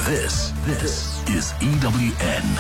This is EWN.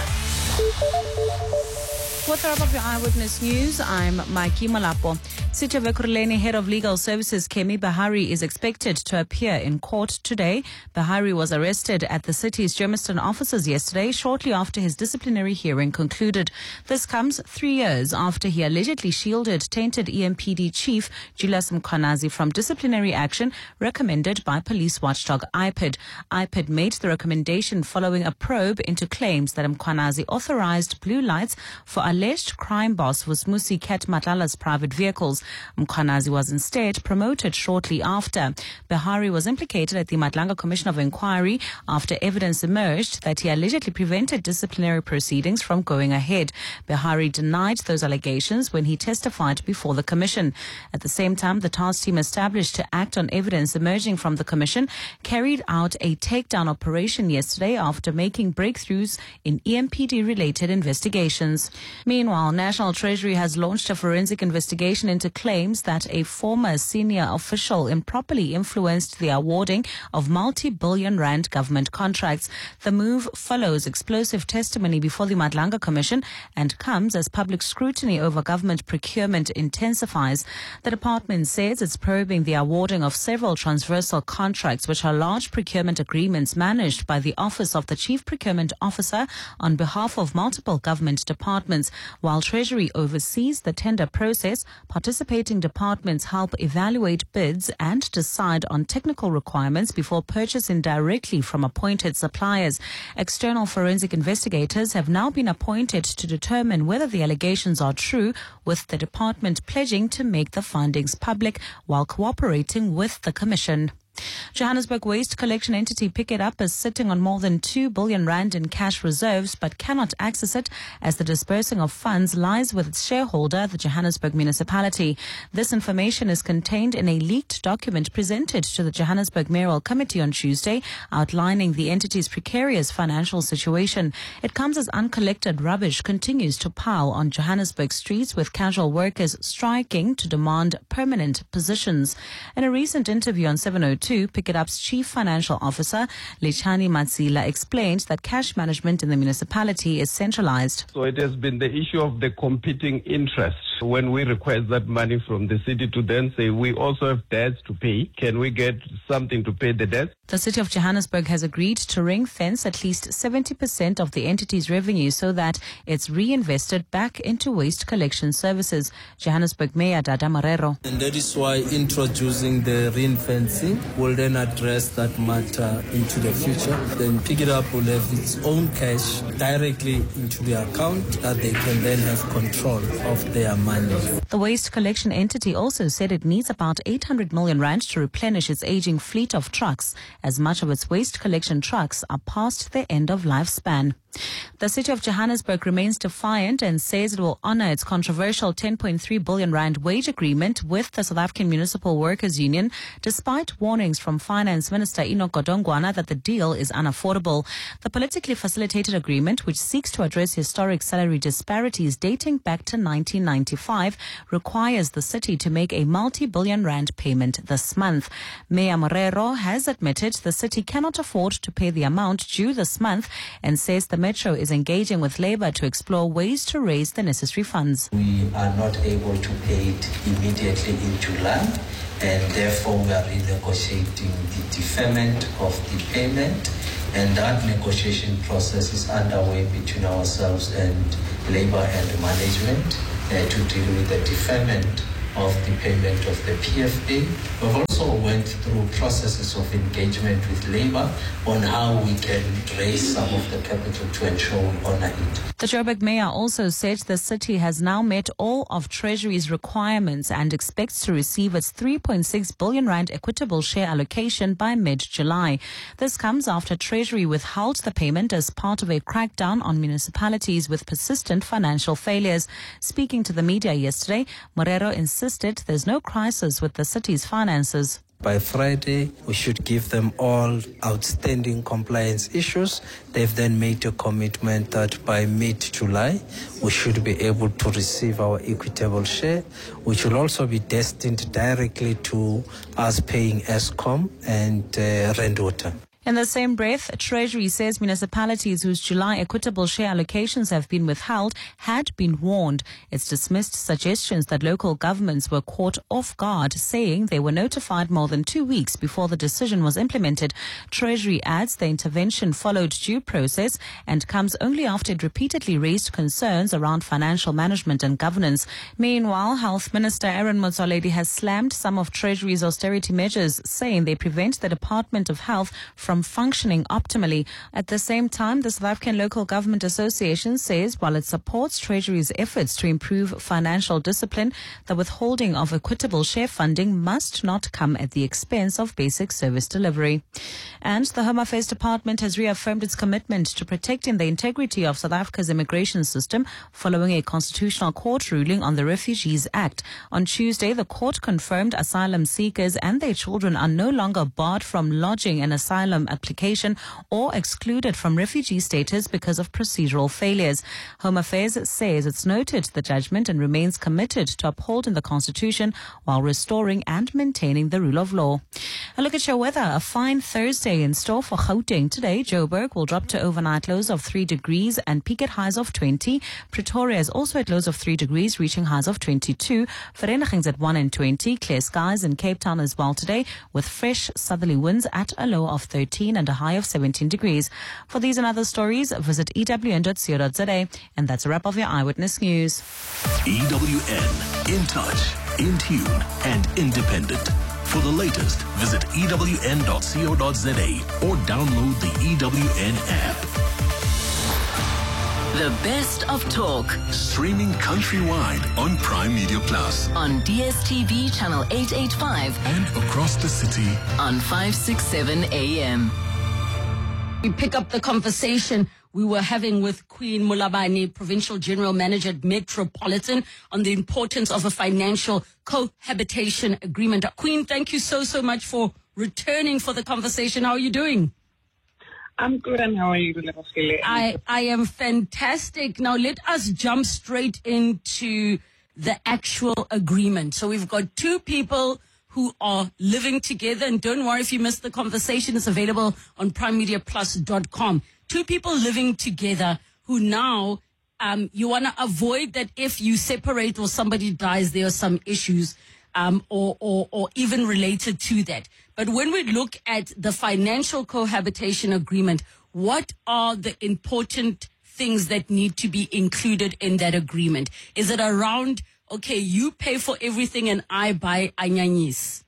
With the wrap of your Eyewitness News, I'm Maiki Malapo. City of Ekurhuleni Head of Legal Services Kemi Bahari is expected to appear in court today. Bahari was arrested at the city's Germiston offices yesterday, shortly after his disciplinary hearing concluded. This comes 3 years after he allegedly shielded tainted EMPD chief Julius Mkhwanazi from disciplinary action recommended by police watchdog IPID. IPID made the recommendation following a probe into claims that Mkhwanazi authorized blue lights for alleged crime boss Vusmusi Ket Matlala's private vehicles. Mkhwanazi was instead promoted shortly after. Bahari was implicated at the Madlanga Commission of Inquiry after evidence emerged that he allegedly prevented disciplinary proceedings from going ahead. Bahari denied those allegations when he testified before the commission. At the same time, the task team established to act on evidence emerging from the commission carried out a takedown operation yesterday after making breakthroughs in EMPD-related investigations. Meanwhile, National Treasury has launched a forensic investigation into claims that a former senior official improperly influenced the awarding of multi-billion rand government contracts. The move follows explosive testimony before the Madlanga Commission and comes as public scrutiny over government procurement intensifies. The department says it's probing the awarding of several transversal contracts, which are large procurement agreements managed by the Office of the Chief Procurement Officer on behalf of multiple government departments. While Treasury oversees the tender process, participating departments help evaluate bids and decide on technical requirements before purchasing directly from appointed suppliers. External forensic investigators have now been appointed to determine whether the allegations are true, with the department pledging to make the findings public while cooperating with the Commission. Johannesburg waste collection entity Pick It Up is sitting on more than 2 billion rand in cash reserves but cannot access it as the disbursing of funds lies with its shareholder, the Johannesburg municipality. This information is contained in a leaked document presented to the Johannesburg Mayoral Committee on Tuesday, outlining the entity's precarious financial situation. It comes as uncollected rubbish continues to pile on Johannesburg streets, with casual workers striking to demand permanent positions. In a recent interview on 702, Pick It Up's Chief Financial Officer, Lichani Matsila, explained that cash management in the municipality is centralized. So it has been the issue of the competing interests. When we request that money from the city to then say we also have debts to pay, can we get something to pay the debts? The City of Johannesburg has agreed to ring-fence at least 70% of the entity's revenue so that it's reinvested back into waste collection services. Johannesburg Mayor Dada Marero. And that is why introducing the ring-fencing will then address that matter into the future. Then Pick It Up will have its own cash directly into the account that they can then have control of their money. The waste collection entity also said it needs about 800 million rand to replenish its aging fleet of trucks, as much of its waste collection trucks are past their end of lifespan. The City of Johannesburg remains defiant and says it will honour its controversial 10.3 billion rand wage agreement with the South African Municipal Workers Union, despite warnings from Finance Minister Enoch Godongwana that the deal is unaffordable. The politically facilitated agreement, which seeks to address historic salary disparities dating back to 1995, requires the city to make a multi-billion rand payment this month. Mayor Marero has admitted the city cannot afford to pay the amount due this month and says the Metro is engaging with Labour to explore ways to raise the necessary funds. We are not able to pay it immediately in July, and therefore we are renegotiating the deferment of the payment, and that negotiation process is underway between ourselves and Labour and management to deal with the deferment of the payment of the PFA. We've also went through processes of engagement with Labour on how we can raise some of the capital to ensure we honour it. The Joburg Mayor also said the city has now met all of Treasury's requirements and expects to receive its 3.6 billion rand equitable share allocation by mid-July. This comes after Treasury withheld the payment as part of a crackdown on municipalities with persistent financial failures. Speaking to the media yesterday, Marero insisted there's no crisis with the city's finances. By Friday, we should give them all outstanding compliance issues. They've then made a commitment that by mid-July, we should be able to receive our equitable share, which will also be destined directly to us paying Eskom and Rand Water. In the same breath, Treasury says municipalities whose July equitable share allocations have been withheld had been warned. It's dismissed suggestions that local governments were caught off guard, saying they were notified more than 2 weeks before the decision was implemented. Treasury adds the intervention followed due process and comes only after it repeatedly raised concerns around financial management and governance. Meanwhile, Health Minister Aaron Motsoaledi has slammed some of Treasury's austerity measures, saying they prevent the Department of Health from functioning optimally. At the same time, the South African Local Government Association says while it supports Treasury's efforts to improve financial discipline, the withholding of equitable share funding must not come at the expense of basic service delivery. And the Home Affairs Department has reaffirmed its commitment to protecting the integrity of South Africa's immigration system following a constitutional court ruling on the Refugees Act. On Tuesday, the court confirmed asylum seekers and their children are no longer barred from lodging an asylum application or excluded from refugee status because of procedural failures. Home Affairs says it's noted the judgment and remains committed to upholding the Constitution while restoring and maintaining the rule of law. A look at your weather. A fine Thursday in store for Gauteng. Today, Joburg will drop to overnight lows of 3 degrees and peak at highs of 20. Pretoria is also at lows of 3 degrees, reaching highs of 22. Vereniging's at 1 and 20. Clear skies in Cape Town as well today, with fresh southerly winds at a low of 13 and a high of 17 degrees. For these and other stories, visit ewn.co.za. And that's a wrap of your Eyewitness News. EWN, in touch, in tune, and independent. For the latest, visit ewn.co.za or download the EWN app. The best of talk. Streaming countrywide on Prime Media Plus. On DSTV channel 885. And across the city on 567 AM. We pick up the conversation we were having with Queen Mulabane, Provincial General Manager at Metropolitan, on the importance of a financial cohabitation agreement. Queen, thank you so much for returning for the conversation. How are you doing? I'm good, and how are you, Leboskele? I am fantastic. Now, let us jump straight into the actual agreement. So we've got two people who are living together, and don't worry if you missed the conversation, it's available on primemediaplus.com. Two people living together who now you want to avoid that if you separate or somebody dies, there are some issues or even related to that. But when we look at the financial cohabitation agreement, what are the important things that need to be included in that agreement? Is it around, okay, you pay for everything and I buy anyanyis?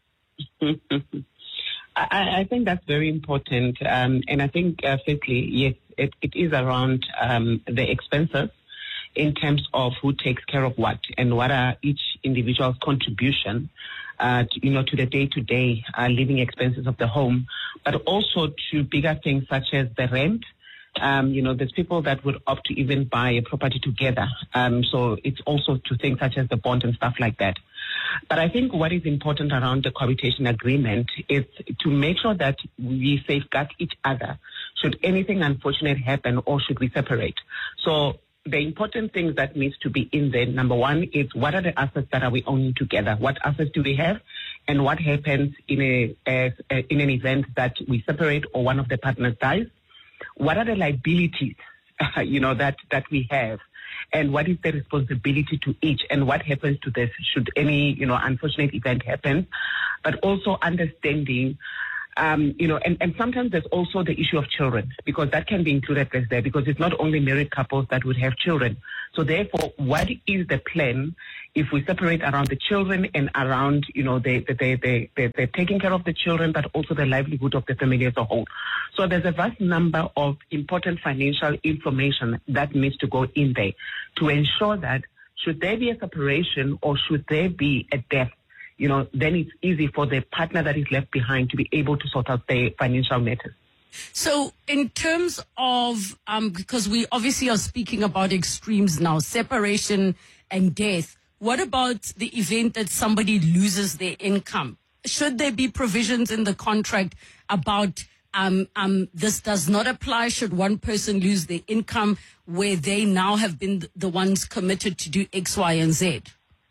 I think that's very important. And I think, firstly, yes, it is around the expenses in terms of who takes care of what and what are each individual's contribution, to the day-to-day living expenses of the home, but also to bigger things such as the rent. There's people that would opt to even buy a property together. So it's also to things such as the bond and stuff like that. But I think what is important around the cohabitation agreement is to make sure that we safeguard each other should anything unfortunate happen or should we separate. So the important things that needs to be in there, number one, is what are the assets that are we owning together? What assets do we have? And what happens in an event that we separate or one of the partners dies? What are the liabilities, that we have? And what is the responsibility to each? And what happens to this should any, unfortunate event happen? But also understanding, and sometimes there's also the issue of children, because that can be included there, because it's not only married couples that would have children. So therefore, what is the plan if we separate around the children and around, they're taking care of the children, but also the livelihood of the family as a whole? So there's a vast number of important financial information that needs to go in there to ensure that should there be a separation or should there be a death, then it's easy for the partner that is left behind to be able to sort out their financial matters. So in terms of, because we obviously are speaking about extremes now, separation and death, what about the event that somebody loses their income? Should there be provisions in the contract about this does not apply should one person lose their income where they now have been the ones committed to do X, Y, and Z?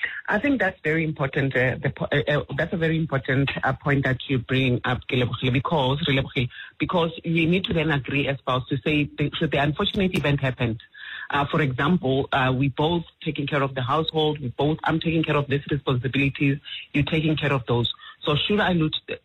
I think that's very important. That's a very important point that you bring up, because you need to then agree as spouse to say, should the unfortunate event happen, for example, we both taking care of the household, I'm taking care of these responsibilities, you're taking care of those. So should I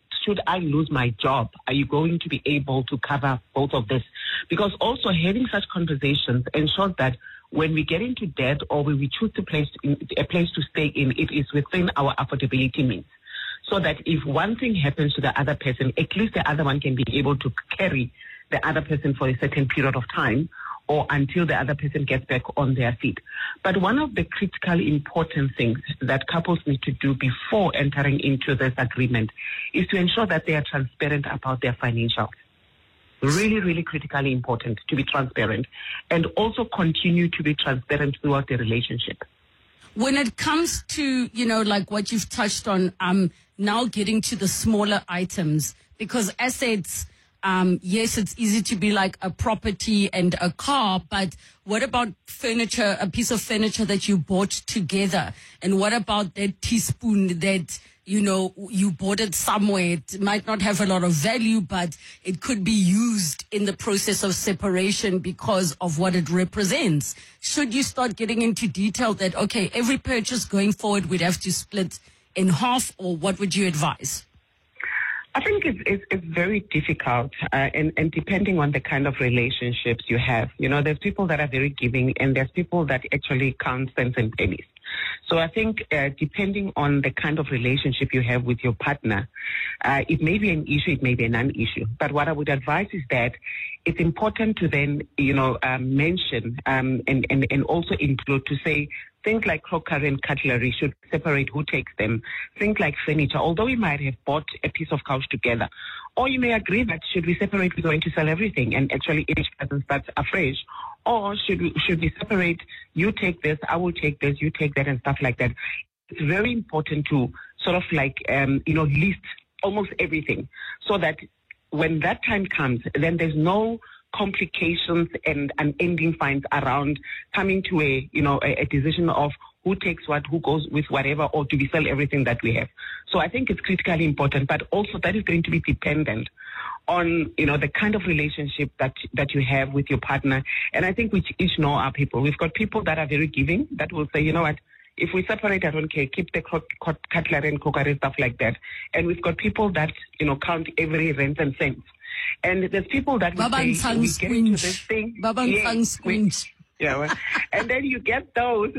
lose my job? Are you going to be able to cover both of this? Because also having such conversations ensures that when we get into debt or when we choose a place to stay in, it is within our affordability means. So that if one thing happens to the other person, at least the other one can be able to carry the other person for a certain period of time or until the other person gets back on their feet. But one of the critically important things that couples need to do before entering into this agreement is to ensure that they are transparent about their financials. Really, really critically important to be transparent and also continue to be transparent throughout the relationship. When it comes to, like what you've touched on, now getting to the smaller items, because assets, yes, it's easy to be like a property and a car, but what about furniture, a piece of furniture that you bought together? And what about that teaspoon that, you bought it somewhere? It might not have a lot of value, but it could be used in the process of separation because of what it represents. Should you start getting into detail that, okay, every purchase going forward, we'd have to split in half, or what would you advise? I think it's very difficult, and depending on the kind of relationships you have. There's people that are very giving, and there's people that actually count cents and pennies. So I think depending on the kind of relationship you have with your partner, it may be an issue, it may be a non-issue. But what I would advise is that it's important to then, mention and also include to say things like crockery and cutlery should separate who takes them. Things like furniture, although we might have bought a piece of couch together. Or you may agree that should we separate, we're going to sell everything and actually each person starts afresh. Or should we separate, you take this, I will take this, you take that and stuff like that. It's very important to sort of like, list almost everything so that when that time comes, then there's no complications and unending fines around coming to a decision of who takes what, who goes with whatever, or do we sell everything that we have. So I think it's critically important, but also that is going to be dependent on, the kind of relationship that you have with your partner. And I think we each know our people. We've got people that are very giving that will say, you know what, if we separate, I don't care, keep the cutlery and cookery, stuff like that. And we've got people that, count every rent and cent. And there's people that will say, we get into this thing. Yeah, well, and then you get those,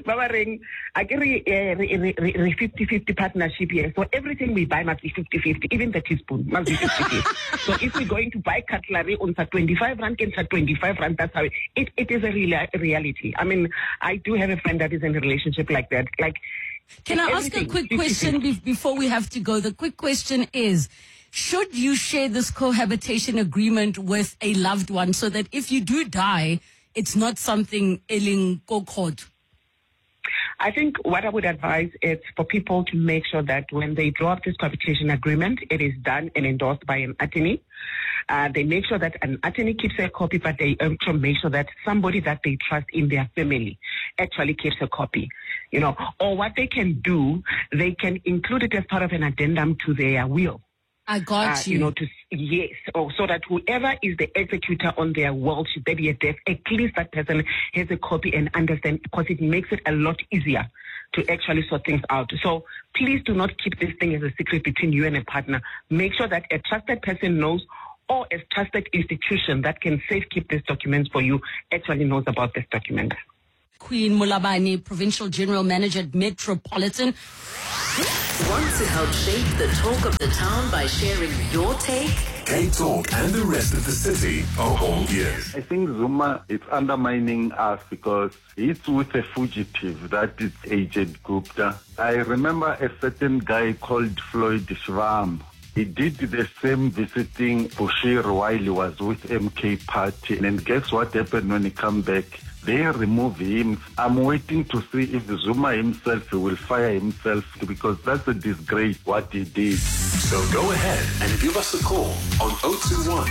I get a 50-50 partnership here. So everything we buy must be 50-50, even the teaspoon must be 50-50. So if we're going to buy cutlery on 25 rand, can 25 rand, that's how it is a reality. I mean, I do have a friend that is in a relationship like that. Can I ask a quick question before we have to go? The quick question is, should you share this cohabitation agreement with a loved one so that if you do die, it's not something ailing court? I think what I would advise is for people to make sure that when they draw up this cohabitation agreement, it is done and endorsed by an attorney. They make sure that an attorney keeps a copy, but they also make sure that somebody that they trust in their family actually keeps a copy. Or what they can do, they can include it as part of an addendum to their will. I got you. Yes, so that whoever is the executor on their will, should there be a death, at least that person has a copy and understand, because it makes it a lot easier to actually sort things out. So please do not keep this thing as a secret between you and a partner. Make sure that a trusted person knows, or a trusted institution that can safekeep these documents for you actually knows about this document. Queen Mulabani, Provincial General Manager at Metropolitan. Want to help shape the talk of the town by sharing your take? K-Talk and the rest of the city are all ears. I think Zuma is undermining us because he's with a fugitive, that is Agent Gupta. I remember a certain guy called Floyd Shvam. He did the same visiting Bushir while he was with MK Party. And guess what happened when he came back? They remove him. I'm waiting to see if Zuma himself will fire himself, because that's a disgrace what he did. So go ahead and give us a call on 021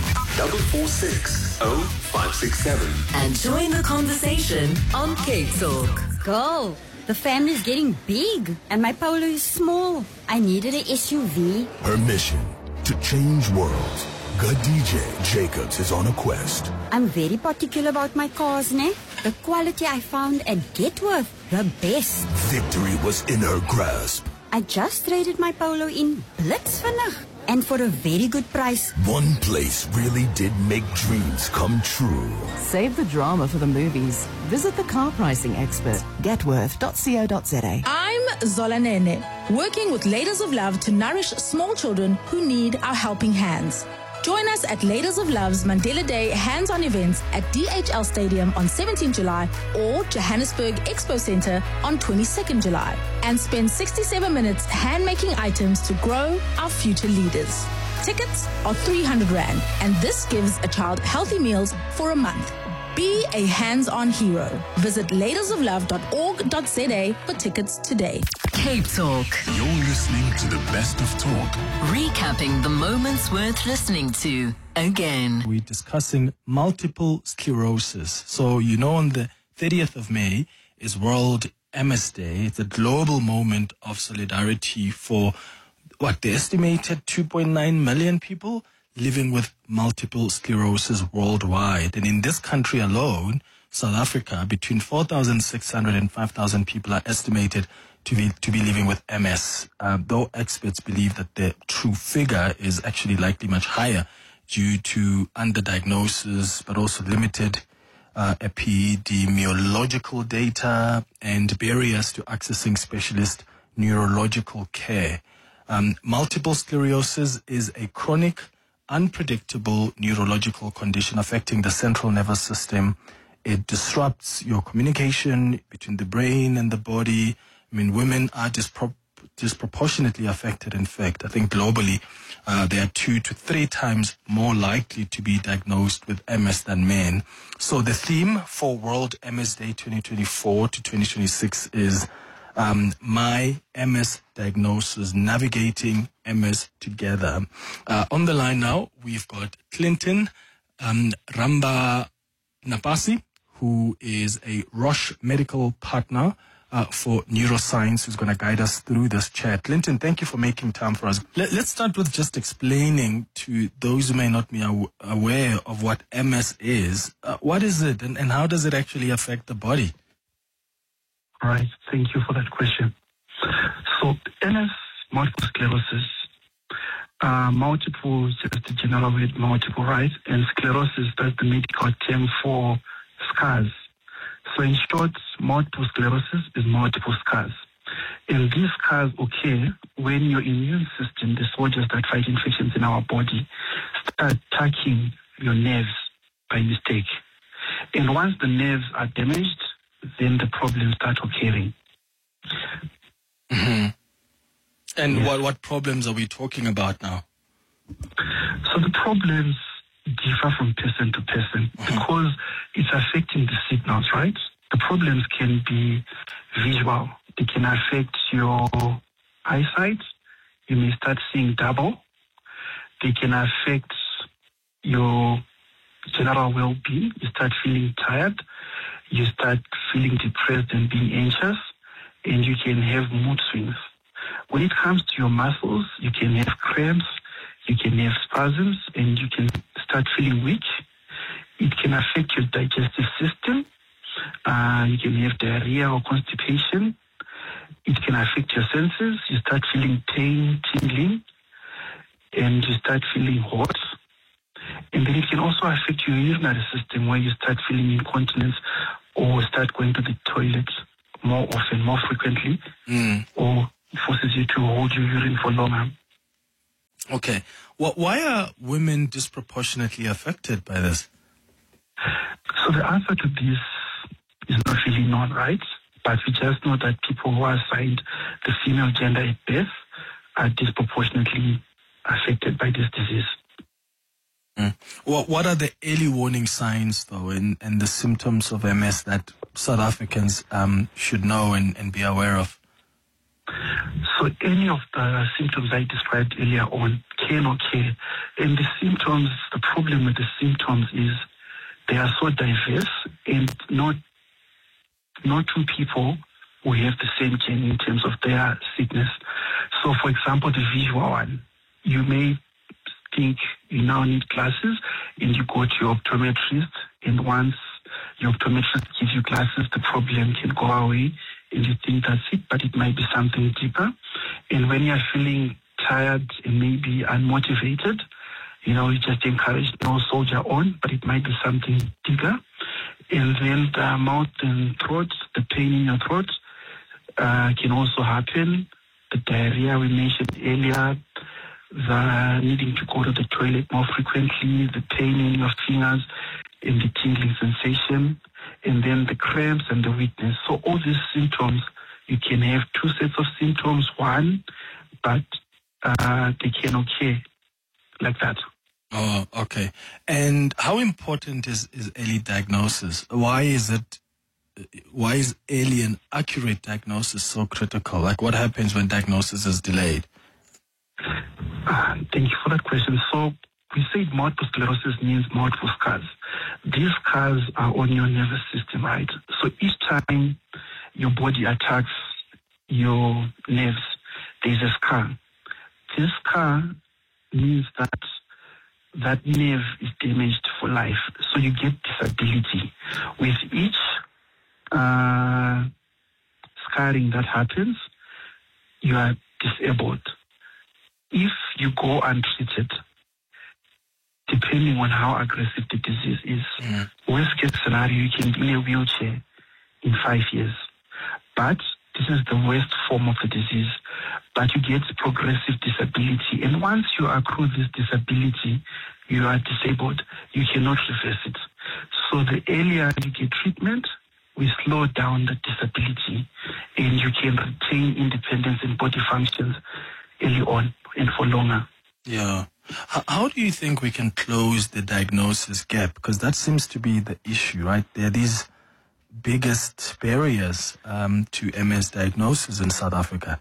446 0567. And join the conversation on K-Talk. Go. The family's getting big, and my Polo is small. I needed an SUV. Her mission, to change worlds. Khadija Jacobs is on a quest. I'm very particular about my cars, ne? The quality I found at Getworth, the best. Victory was in her grasp. I just traded my Polo in Blitz vannacht, and for a very good price. One place really did make dreams come true. Save the drama for the movies. Visit the car pricing expert, getworth.co.za. I'm Zola Nene, working with Ladies of Love to nourish small children who need our helping hands. Join us at Ladies of Love's Mandela Day hands-on events at DHL Stadium on 17 July or Johannesburg Expo Center on 22nd July and spend 67 minutes hand-making items to grow our future leaders. Tickets are 300 Rand, and this gives a child healthy meals for a month. Be a hands-on hero. Visit ladiesoflove.org.za for tickets today. Cape Talk. You're listening to the best of talk. Recapping the moments worth listening to again. We're discussing multiple sclerosis. So, on the 30th of May is World MS Day. It's a global moment of solidarity for, the estimated 2.9 million people living with multiple sclerosis worldwide. And in this country alone, South Africa, between 4,600 and 5,000 people are estimated to be living with MS, though experts believe that the true figure is actually likely much higher due to underdiagnosis, but also limited epidemiological data and barriers to accessing specialist neurological care. Multiple sclerosis is a chronic, unpredictable neurological condition affecting the central nervous system. It disrupts your communication between the brain and the body. Women are disproportionately affected. In fact, I think globally, they are 2 to 3 times more likely to be diagnosed with MS than men. So the theme for World MS Day 2024 to 2026 is My MS Diagnosis, Navigating MS Together. On the line now, we've got Clinton Ramba Napasi, who is a Roche medical partner for neuroscience, who's going to guide us through this chat. Clinton, thank you for making time for us. Let's start with just explaining to those who may not be aware of what MS is. What is it, and how does it actually affect the body? All right, thank you for that question. So MS, multiple sclerosis, multiple, just the general word, multiple, right? And sclerosis, that's the medical term for scars. So in short, multiple sclerosis is multiple scars. And these scars occur when your immune system, the soldiers that fight infections in our body, start attacking your nerves by mistake. And once the nerves are damaged, then the problems start occurring. Mm-hmm. And yes. What problems are we talking about now? So the problems differ from person to person because it's affecting the signals, right? The problems can be visual. They can affect your eyesight. You may start seeing double. They can affect your general well-being. You start feeling tired. You start feeling depressed and being anxious, and you can have mood swings. When it comes to your muscles, you can have cramps, you can have spasms, and you can start feeling weak. It can affect your digestive system. You can have diarrhea or constipation. It can affect your senses. You start feeling pain, tingling, and you start feeling hot. And then it can also affect your urinary system where you start feeling incontinence or start going to the toilet more often, more frequently, or forces you to hold your urine for longer. Okay. Well, why are women disproportionately affected by this? So the answer to this is not really known, right? But we just know that people who are assigned the female gender at birth are disproportionately affected by this disease. Well, what are the early warning signs, though, and the symptoms of MS that South Africans should know and be aware of? So any of the symptoms I described earlier on can occur. And the symptoms, the problem with the symptoms is they are so diverse, and not two people who have the same gene in terms of their sickness. So, for example, the visual one, you may think you now need glasses, and you go to your optometrist, and once your optometrist gives you glasses, the problem can go away, and you think that's it, but it might be something deeper. And when you're feeling tired and maybe unmotivated, you just encourage no soldier on, but it might be something bigger. And then the mouth and throat, the pain in your throat can also happen. The diarrhea we mentioned earlier, the needing to go to the toilet more frequently, the pain in your fingers, and the tingling sensation, and then the cramps and the weakness. So all these symptoms, you can have two sets of symptoms, one, but they can occur like that. Oh, okay. And how important is early diagnosis? Why is early and accurate diagnosis so critical? Like, what happens when diagnosis is delayed? Thank you for that question. So we said multiple sclerosis means multiple scars. These scars are on your nervous system, right? So each time your body attacks your nerves, there's a scar. This scar means that nerve is damaged for life. So you get disability. With each scarring that happens, you are disabled. If you go untreated, depending on how aggressive the disease is, worst case scenario, you can be in a wheelchair in 5 years. But this is the worst form of the disease. But you get progressive disability. And once you accrue this disability, you are disabled. You cannot reverse it. So the earlier you get treatment, we slow down the disability, and you can retain independence and body functions early on and for longer. Yeah. How do you think we can close the diagnosis gap? Because that seems to be the issue, right? There are these biggest barriers to MS diagnosis in South Africa.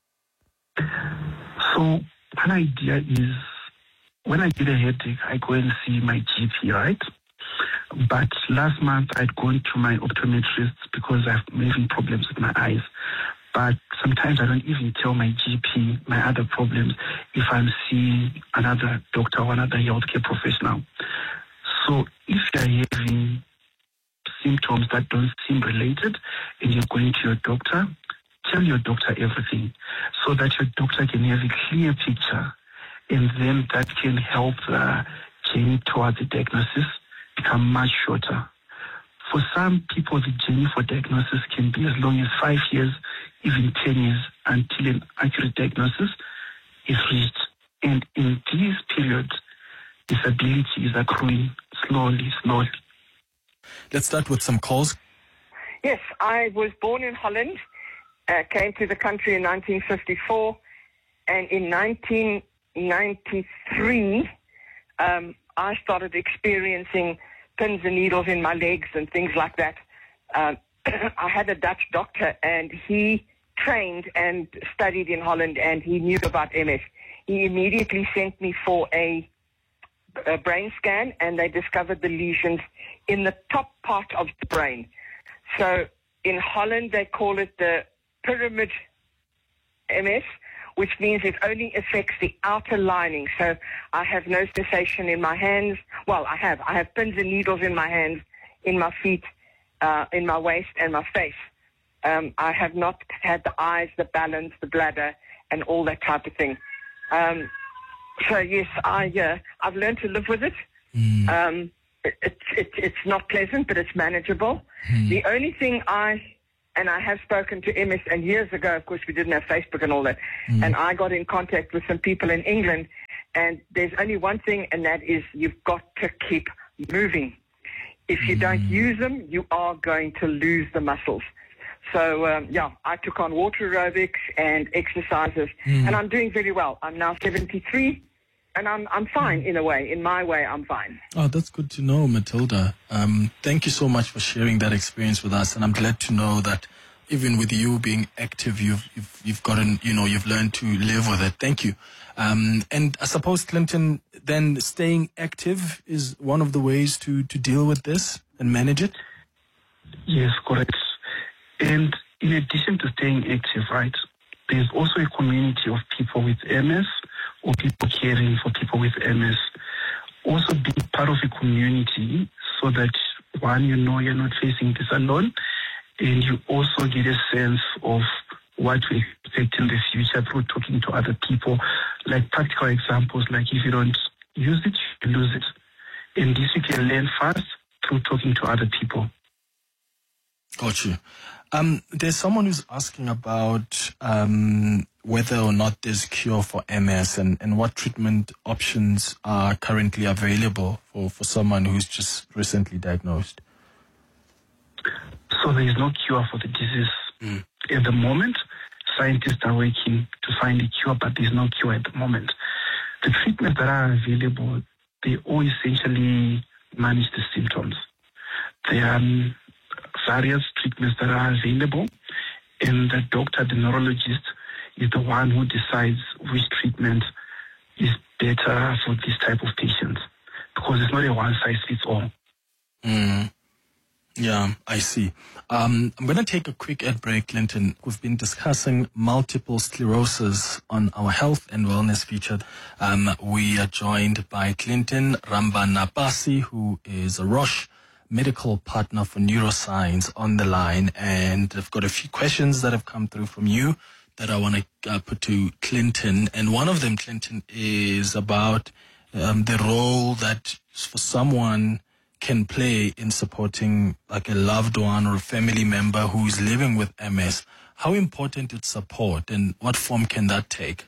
So one idea is, when I get a headache, I go and see my GP, right? But last month I'd gone to my optometrist because I'm having problems with my eyes. But sometimes I don't even tell my GP my other problems if I'm seeing another doctor or another healthcare professional. So if you're having symptoms that don't seem related and you're going to your doctor, tell your doctor everything so that your doctor can have a clear picture, and then that can help the journey towards the diagnosis become much shorter. For some people, the journey for diagnosis can be as long as 5 years, even 10 years, until an accurate diagnosis is reached. And in these periods, disability is accruing slowly. Let's start with some calls. Yes, I was born in Holland, came to the country in 1954, and in 1993, I started experiencing pins and needles in my legs and things like that. I had a Dutch doctor, and he trained and studied in Holland, and he knew about MS. He immediately sent me for a brain scan, and they discovered the lesions in the top part of the brain. So in Holland, they call it the pyramid MS, which means it only affects the outer lining. So I have no sensation in my hands. Well, I have pins and needles in my hands, in my feet, in my waist and my face. I have not had the eyes, the balance, the bladder, and all that type of thing. So yes, I've learned to live with it. It's not pleasant, but it's manageable. The only thing I have spoken to MS, and years ago, of course, we didn't have Facebook and all that, and I got in contact with some people in England, and there's only one thing, and that is you've got to keep moving. If you don't use them, you are going to lose the muscles. So, I took on water aerobics and exercises, and I'm doing very well. I'm now 73, and I'm fine in a way. In my way, I'm fine. Oh, that's good to know, Matilda. Thank you so much for sharing that experience with us, and I'm glad to know that even with you being active, you've gotten, you've learned to live with it. Thank you. And I suppose, Clinton, then staying active is one of the ways to deal with this and manage it? Yes, correct. And in addition to staying active, right, there's also a community of people with MS or people caring for people with MS. Also be part of a community so that, one, you know you're not facing this alone, and you also get a sense of what to expect in the future through talking to other people. Like practical examples, like if you don't use it, you lose it. And this you can learn fast through talking to other people. Got you. There's someone who's asking about whether or not there's cure for MS and what treatment options are currently available for someone who's just recently diagnosed. So there is no cure for the disease at the moment. Scientists are working to find a cure, but there's no cure at the moment. The treatments that are available, they all essentially manage the symptoms. There are various treatments that are available, and the doctor, the neurologist, is the one who decides which treatment is better for this type of patients, because it's not a one-size-fits-all. Yeah, I see. I'm going to take a quick ad break, Clinton. We've been discussing multiple sclerosis on our health and wellness feature. We are joined by Clinton Rambanapasi, who is a Roche medical partner for neuroscience on the line. And I've got a few questions that have come through from you that I want to put to Clinton. And one of them, Clinton, is about the role that for someone can play in supporting like a loved one or a family member who is living with MS. How important is support and what form can that take?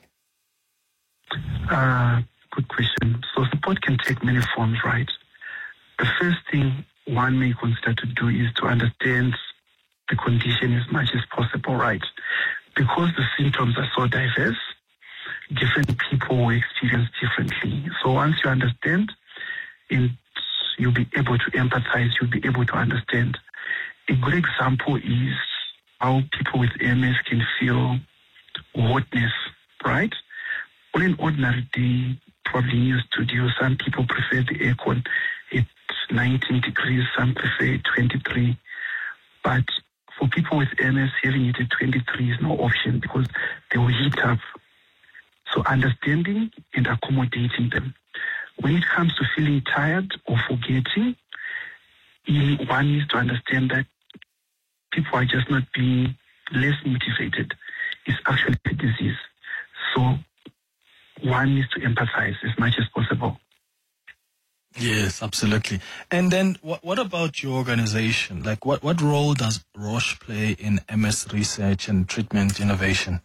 Good question. So support can take many forms, right? The first thing one may consider to do is to understand the condition as much as possible, right? Because the symptoms are so diverse, different people will experience differently. So once you understand, you'll be able to empathize, you'll be able to understand. A good example is how people with MS can feel hotness, right? On an ordinary day, probably in your studio, some people prefer the aircon. It's 19 degrees, some prefer 23. But for people with MS, having it at 23 is no option because they will heat up. So understanding and accommodating them. When it comes to feeling tired or forgetting, one needs to understand that people are just not being less motivated. It's actually a disease. So one needs to empathize as much as possible. Yes, absolutely. And then what about your organization? Like what role does Roche play in MS research and treatment innovation?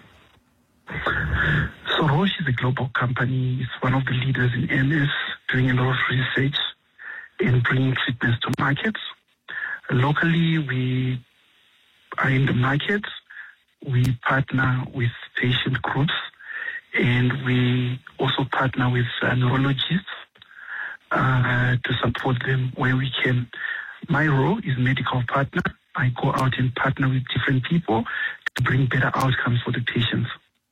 So Roche is a global company. It's one of the leaders in MS, doing a lot of research and bringing treatments to markets. Locally, we are in the markets. We partner with patient groups, and we also partner with neurologists to support them where we can. My role is medical partner. I go out and partner with different people to bring better outcomes for the patients.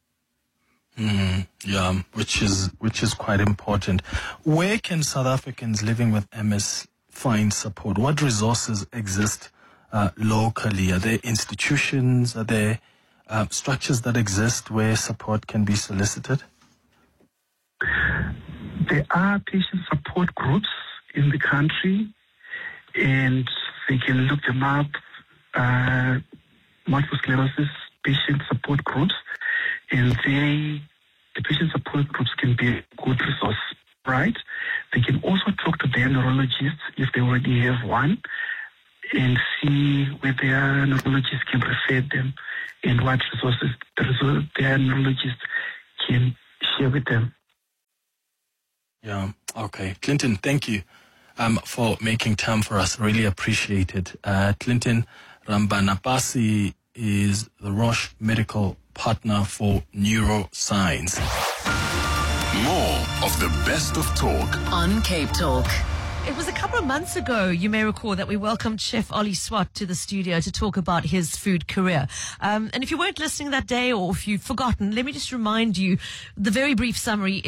Yeah, which is quite important. Where can South Africans living with MS find support? What resources exist locally? Are there institutions? Are there structures that exist where support can be solicited? There are patient support groups in the country, and they can look them up. Multiple sclerosis patient support groups, and the patient support groups can be a good resource, right? They can also talk to their neurologists if they already have one, and see where their neurologist can refer them and what resources their neurologist can share with them. Yeah, okay. Clinton, thank you for making time for us. Really appreciate it. Clinton Rambanapasi is the Roche medical partner for neuroscience. More of the best of talk on Cape Talk. It was a couple of months ago, you may recall, that we welcomed Chef Ollie Swart to the studio to talk about his food career. And if you weren't listening that day or if you've forgotten, let me just remind you, the very brief summary is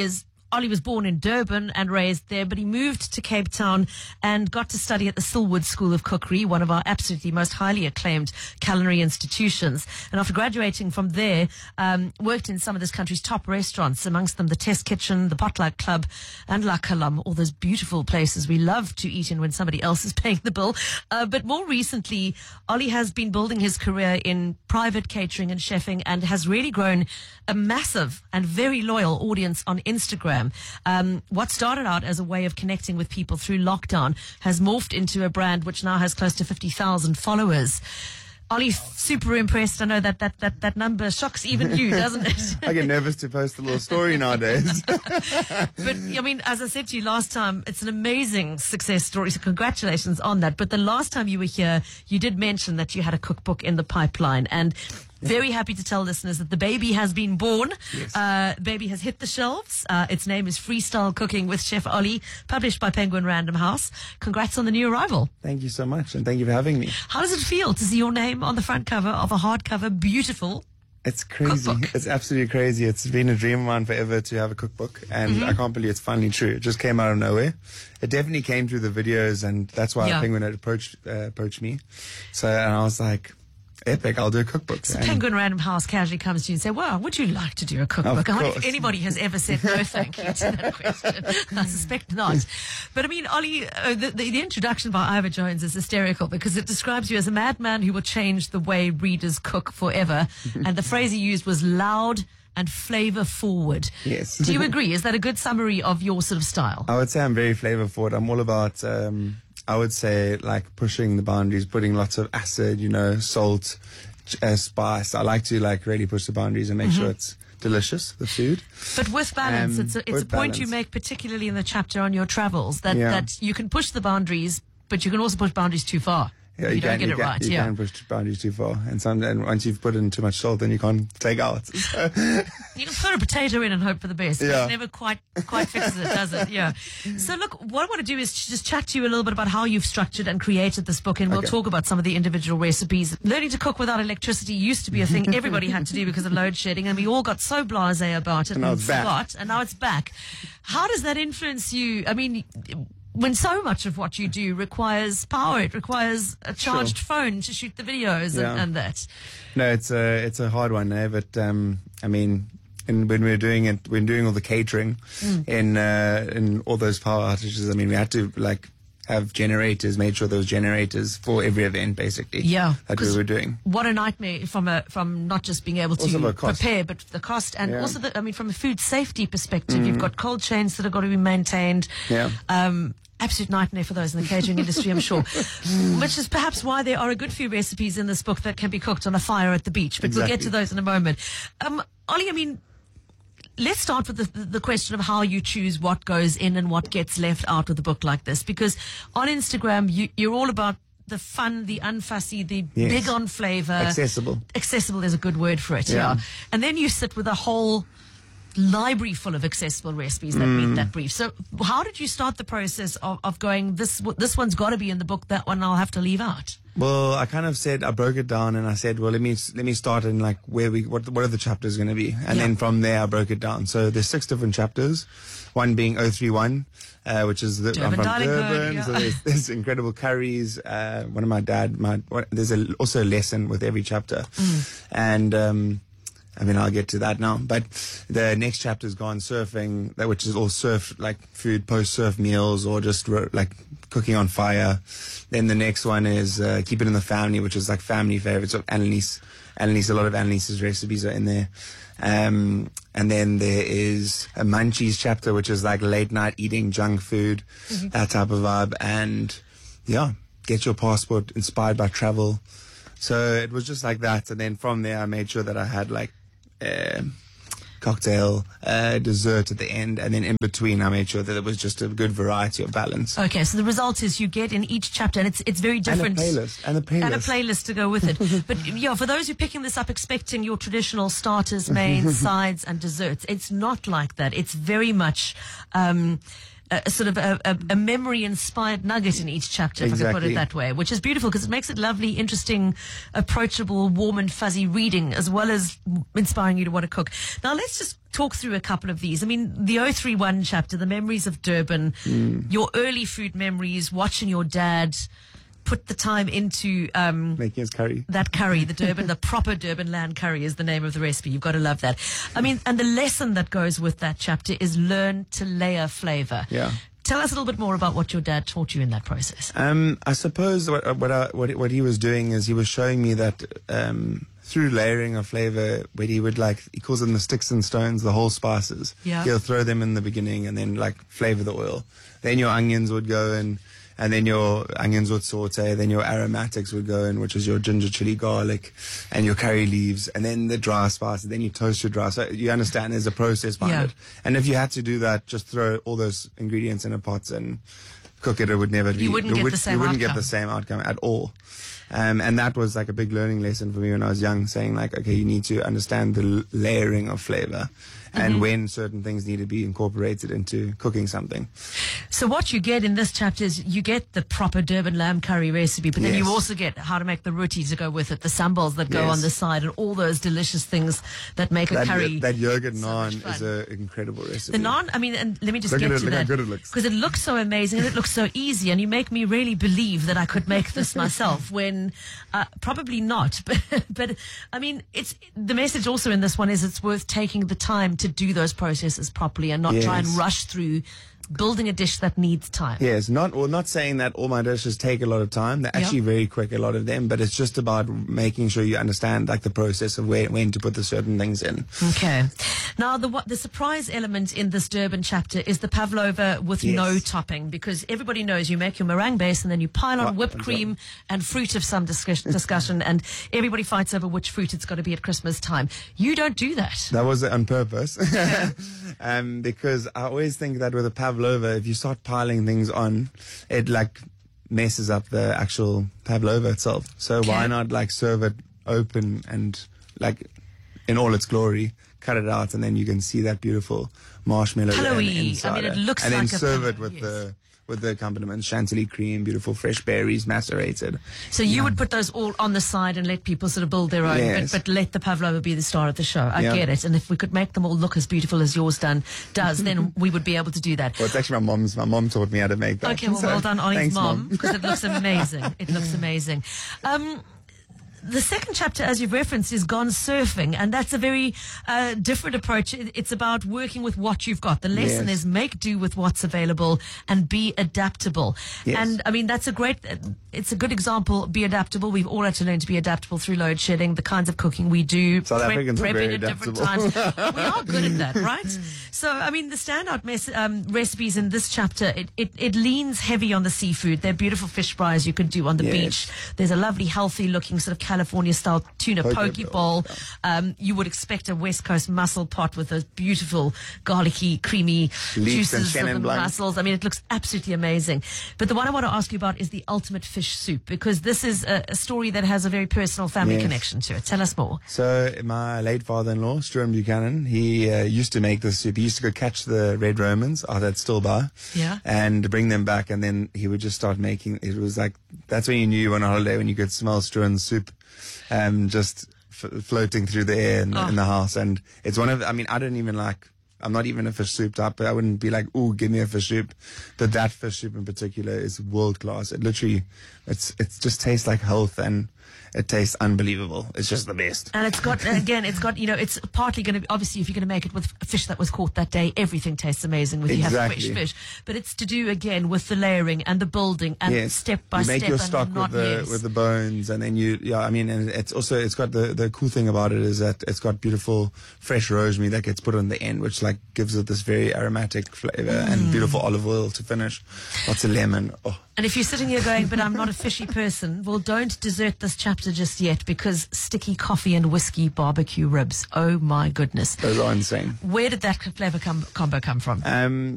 Ollie was born in Durban and raised there, but he moved to Cape Town and got to study at the Silwood School of Cookery, one of our absolutely most highly acclaimed culinary institutions. And after graduating from there, worked in some of this country's top restaurants, amongst them the Test Kitchen, the Potluck Club, and La Calam, all those beautiful places we love to eat in when somebody else is paying the bill. But more recently, Ollie has been building his career in private catering and chefing and has really grown a massive and very loyal audience on Instagram. What started out as a way of connecting with people through lockdown has morphed into a brand which now has close to 50,000 followers. Ollie, super impressed. I know that number shocks even you, doesn't it? I get nervous to post a little story nowadays. But, I mean, as I said to you last time, it's an amazing success story, so congratulations on that. But the last time you were here, you did mention that you had a cookbook in the pipeline, and very happy to tell listeners that the baby has been born. Yes. Baby has hit the shelves. Its name is Freestyle Cooking with Chef Ollie, published by Penguin Random House. Congrats on the new arrival. Thank you so much, and thank you for having me. How does it feel to see your name on the front cover of a hardcover, beautiful It's crazy. cookbook? It's absolutely crazy. It's been a dream of mine forever to have a cookbook, and I can't believe it's finally true. It just came out of nowhere. It definitely came through the videos, and that's why Penguin had approached me. So, and I was like, epic, I'll do a cookbook. So Penguin Random House casually comes to you and say, well, would you like to do a cookbook? I wonder if anybody has ever said no thank you to that question. I suspect not. But I mean, Ollie, the introduction by Ivor Jones is hysterical because it describes you as a madman who will change the way readers cook forever. And the phrase he used was loud and flavor forward. Yes. Do you agree? Is that a good summary of your sort of style? I would say I'm very flavor forward. I'm all about, I would say, like pushing the boundaries, putting lots of acid, salt, spice. I like to really push the boundaries and make sure it's delicious, the food. But with balance, it's a point you make, particularly in the chapter on your travels, that you can push the boundaries, but you can also push boundaries too far. Yeah, you don't get it right. You can push boundaries too far, and once you've put in too much salt, then you can't take out. So. You can throw a potato in and hope for the best. But it never quite fixes it, does it? Yeah. So look, what I want to do is just chat to you a little bit about how you've structured and created this book, and we'll talk about some of the individual recipes. Learning to cook without electricity used to be a thing everybody had to do because of load shedding, and we all got so blasé about it and forgot, and now it's back. How does that influence you? I mean, when so much of what you do requires power, it requires a charged phone to shoot the videos and that. No, it's a hard one, but I mean, when we're doing all the catering in all those power outages, I mean, we had to have generators, made sure there was generators for every event, basically. Yeah, that we were doing. What a nightmare from not just being able to prepare, but the cost, and also from a food safety perspective, you've got cold chains that have got to be maintained. Yeah. Absolute nightmare for those in the catering industry, I'm sure. Which is perhaps why there are a good few recipes in this book that can be cooked on a fire at the beach. But we'll get to those in a moment. Ollie, I mean, let's start with the question of how you choose what goes in and what gets left out with a book like this. Because on Instagram, you're all about the fun, the unfussy, the big on flavor. Accessible. Accessible is a good word for it, yeah. And then you sit with a whole library full of accessible recipes that meet that brief. So how did you start the process of going, this one's got to be in the book, that one I'll have to leave out? Well, I kind of said, I broke it down and I said, well, let me start in what are the chapters going to be? And then from there I broke it down. So there's 6 different chapters, one being 031, which is I'm from Durban. So there's incredible curries. One of my dad, there's also a lesson with every chapter. And, I mean, I'll get to that now. But the next chapter's gone surfing, which is all surf, food, post-surf meals, or just cooking on fire. Then the next one is Keep It in the Family, which is family favorites of Annalise. A lot of Annalise's recipes are in there. And then there is a munchies chapter, which is late night eating junk food, that type of vibe. And get your passport, inspired by travel. So it was just like that. And then from there, I made sure that I had cocktail, dessert at the end, and then in between I made sure that it was just a good variety of balance. Okay, so the result is you get in each chapter, and it's very different. And a playlist to go with it. But for those who are picking this up expecting your traditional starters, mains, sides, and desserts, it's not like that. It's very much sort of a memory-inspired nugget in each chapter, if I could put it that way, which is beautiful because it makes it lovely, interesting, approachable, warm and fuzzy reading, as well as inspiring you to want to cook. Now, let's just talk through a couple of these. I mean, the 031 chapter, the memories of Durban, your early food memories, watching your dad put the time into making his curry. That curry, the Durban, the proper Durban land curry is the name of the recipe. You've got to love that. I mean, and the lesson that goes with that chapter is learn to layer flavor. Yeah. Tell us a little bit more about what your dad taught you in that process. I suppose what he was doing is he was showing me that through layering of flavor, where he would he calls them the sticks and stones, the whole spices. Yeah. He'll throw them in the beginning and then flavor the oil. Then your onions would go in, and then your onions would saute. Then your aromatics would go in, which is your ginger, chili, garlic, and your curry leaves, and then the dry spices. Then you toast your dry. So you understand there's a process behind it. And if you had to do that, just throw all those ingredients in a pot and cook it. It would never be. You wouldn't get the same outcome. You wouldn't get the same outcome at all. And that was a big learning lesson for me when I was young, saying okay, you need to understand the layering of flavor and when certain things need to be incorporated into cooking something. So what you get in this chapter is you get the proper Durban lamb curry recipe, but then you also get how to make the roti to go with it, the sambals that go on the side, and all those delicious things that make a curry. That yogurt naan is an incredible recipe. The naan, I mean, and let me just look get at to look that. How good it looks. Because it looks so amazing and it looks so easy, and you make me really believe that I could make this myself when probably not. But I mean, it's the message also in this one is it's worth taking the time to do those processes properly and not try and rush through building a dish that needs time. Yes, not saying that all my dishes take a lot of time. They're actually very quick, a lot of them, but it's just about making sure you understand the process of when to put the certain things in. Okay. Now, the surprise element in this Durban chapter is the pavlova with no topping, because everybody knows you make your meringue base and then you pile on whipped cream and fruit of some discussion, and everybody fights over which fruit it's got to be at Christmas time. You don't do that. That was on purpose. Because I always think that with a pavlova, if you start piling things on, it messes up the actual pavlova itself. So why not serve it open and in all its glory, cut it out, and then you can see that beautiful marshmallow inside. I mean, it looks and like then serve it with the accompaniments, chantilly cream, beautiful fresh berries macerated. So you would put those all on the side and let people sort of build their own, but let the pavlova be the star of the show. I get it. And if we could make them all look as beautiful as yours does, then we would be able to do that. Well, it's actually my mom taught me how to make that. Okay, well done on his mom, because it looks amazing. It looks amazing. The second chapter, as you've referenced, is Gone Surfing, and that's a very different approach. It's about working with what you've got. The lesson is make do with what's available and be adaptable. Yes. And I mean, that's it's a good example. Be adaptable. We've all had to learn to be adaptable through load shedding, the kinds of cooking we do. South Africans are very adaptable. different times. We are good at that, right? So, I mean, the standout recipes in this chapter, it leans heavy on the seafood. They're beautiful fish fries you could do on the beach. There's a lovely, healthy looking sort of California-style tuna poke bowl. You would expect a West Coast mussel pot with those beautiful, garlicky, creamy juices of the mussels. I mean, it looks absolutely amazing. But the one I want to ask you about is the ultimate fish soup, because this is a story that has a very personal family connection to it. Tell us more. So my late father-in-law, Stuart Buchanan, he used to make this soup. He used to go catch the red Romans out at Stilbaai and bring them back, and then he would just start making. It was that's when you knew you were on a holiday, when you could smell Stuart's soup just floating through the air in the house. And it's one of, I mean, I don't even I'm not even a fish soup type, but I wouldn't be ooh, give me a fish soup. But that fish soup in particular is world class. It literally, it just tastes like health, and it tastes unbelievable. It's just the best. And it's got, it's partly going to be, obviously, if you're going to make it with a fish that was caught that day, everything tastes amazing when you have fresh fish. But it's to do, again, with the layering and the building and step by step. You make your stock with the bones, and then and it's got the cool thing about it is that it's got beautiful fresh rosemary that gets put on the end, which gives it this very aromatic flavor and beautiful olive oil to finish. Lots of lemon. Oh. And if you're sitting here going, but I'm not a fishy person, well, don't desert this chapter just yet, because sticky coffee and whiskey barbecue ribs. Oh my goodness. Those are insane. Where did that flavor combo come from?